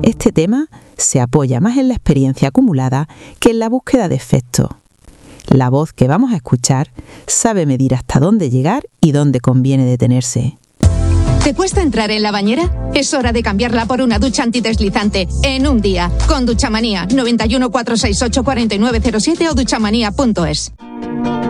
Este tema se apoya más en la experiencia acumulada que en la búsqueda de efectos. La voz que vamos a escuchar sabe medir hasta dónde llegar y dónde conviene detenerse. ¿Te cuesta entrar en la bañera? Es hora de cambiarla por una ducha antideslizante en un día. Con Duchamanía, 91 468 4907 o duchamanía.es.